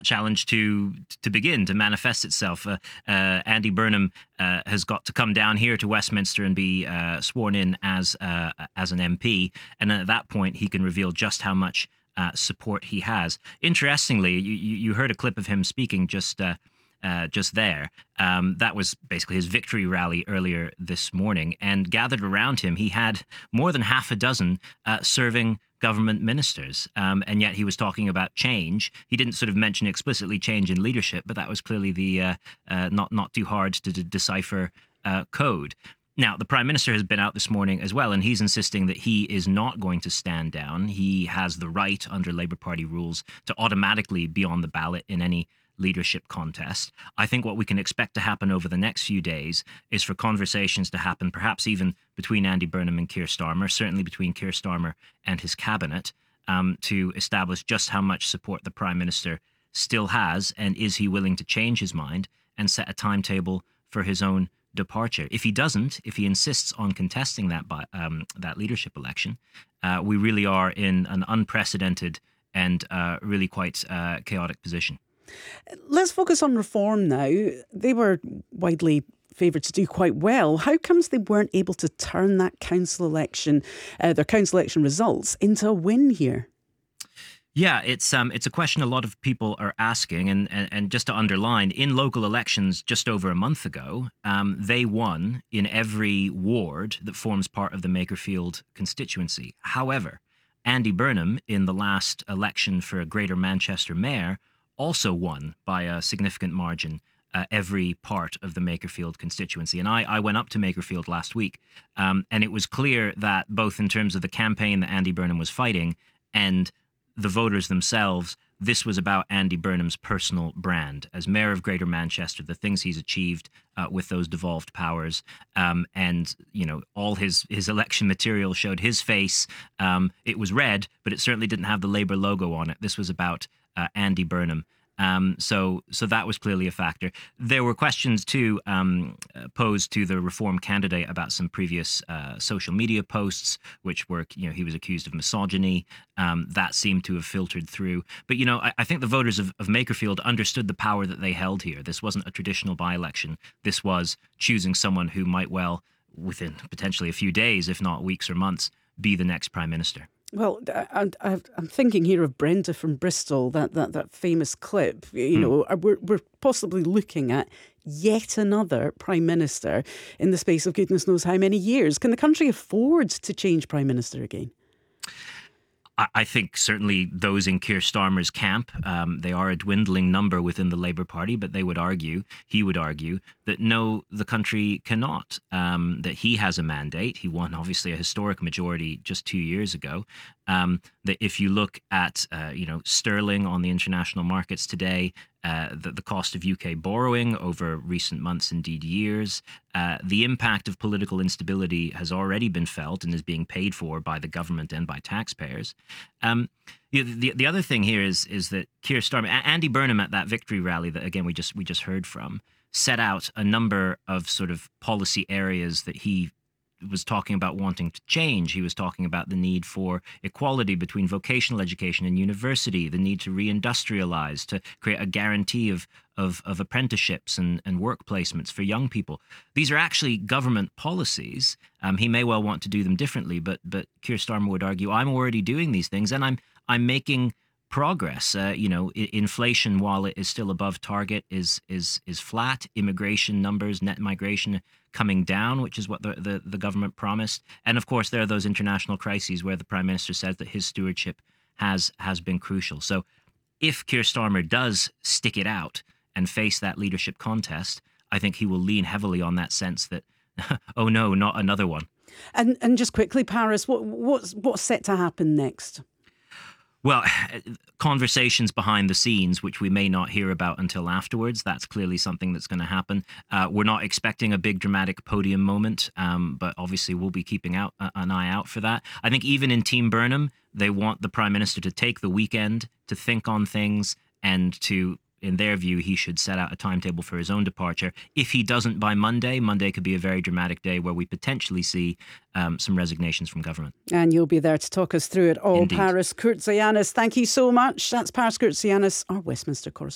challenge to begin to manifest itself. Andy Burnham has got to come down here to Westminster and be sworn in as an MP, and at that point he can reveal just how much support he has. Interestingly, you heard a clip of him speaking just there. That was basically his victory rally earlier this morning, and gathered around him he had more than half a dozen serving government ministers, and yet he was talking about change. He didn't sort of mention explicitly change in leadership, but that was clearly the not too hard to decipher code. Now, the Prime Minister has been out this morning as well, and he's insisting that he is not going to stand down. He has the right, under Labour Party rules, to automatically be on the ballot in any leadership contest. I think what we can expect to happen over the next few days is for conversations to happen, perhaps even between Andy Burnham and Keir Starmer, certainly between Keir Starmer and his cabinet, to establish just how much support the Prime Minister still has, and is he willing to change his mind and set a timetable for his own departure. If he doesn't, if he insists on contesting that leadership election, we really are in an unprecedented and really quite chaotic position. Let's focus on Reform now. They were widely favoured to do quite well. How comes they weren't able to turn that council election, their council election results, into a win here? Yeah, it's a question a lot of people are asking, and just to underline, in local elections just over a month ago, they won in every ward that forms part of the Makerfield constituency. However, Andy Burnham, in the last election for Greater Manchester Mayor, also won by a significant margin every part of the Makerfield constituency. And I went up to Makerfield last week, and it was clear that both in terms of the campaign that Andy Burnham was fighting and the voters themselves, this was about Andy Burnham's personal brand as Mayor of Greater Manchester, the things he's achieved with those devolved powers, and all his election material showed his face. It was red, but it certainly didn't have the Labour logo on it. This was about Andy Burnham. So that was clearly a factor. There were questions too posed to the Reform candidate about some previous social media posts, which were, he was accused of misogyny. That seemed to have filtered through. But I think the voters of Makerfield understood the power that they held here. This wasn't a traditional by-election. This was choosing someone who might well, within potentially a few days, if not weeks or months, be the next Prime Minister. Well, I'm thinking here of Brenda from Bristol, that famous clip. We're possibly looking at yet another Prime Minister in the space of goodness knows how many years. Can the country afford to change Prime Minister again? I think certainly those in Keir Starmer's camp, they are a dwindling number within the Labour Party, but he would argue that no, the country cannot, that he has a mandate. He won obviously a historic majority just 2 years ago. That if you look at, sterling on the international markets today, the cost of UK borrowing over recent months, indeed years, the impact of political instability has already been felt and is being paid for by the government and by taxpayers. The other thing here is that Keir Starmer, Andy Burnham at that victory rally that again we just heard from, set out a number of sort of policy areas that he was talking about wanting to change. He was talking about the need for equality between vocational education and university, the need to reindustrialize, to create a guarantee of apprenticeships and work placements for young people. These are actually government policies. He may well want to do them differently, but Keir Starmer would argue, I'm already doing these things and I'm making progress. Inflation, while it is still above target, is flat. Immigration numbers, net migration coming down, which is what the government promised. And of course, there are those international crises where the Prime Minister says that his stewardship has been crucial. So if Keir Starmer does stick it out and face that leadership contest, I think he will lean heavily on that sense that, oh no, not another one. And just quickly, Paris, what's set to happen next? Well, conversations behind the scenes, which we may not hear about until afterwards. That's clearly something that's going to happen. We're not expecting a big dramatic podium moment, but obviously we'll be keeping an eye out for that. I think even in Team Burnham, they want the Prime Minister to take the weekend to think on things and to, in their view, he should set out a timetable for his own departure. If he doesn't by Monday could be a very dramatic day where we potentially see some resignations from government. And you'll be there to talk us through it all. Indeed. Paris Kourtzianis, thank you so much. That's Paris Kourtzianis, our Westminster correspondent.